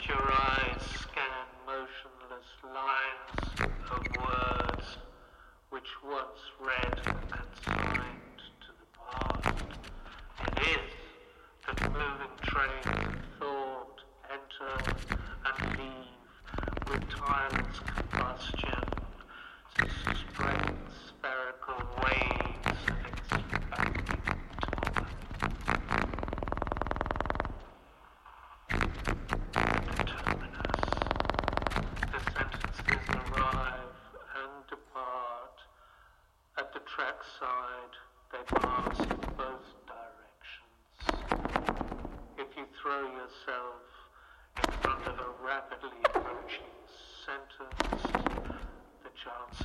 Your eyes scan motionless lines of words which once read and signed to the past. It is that moving trains of thought enter and leave with tireless combustion, spreading spherical waves of expanding time. Trackside, they pass in both directions. If you throw yourself in front of a rapidly approaching sentence, the chance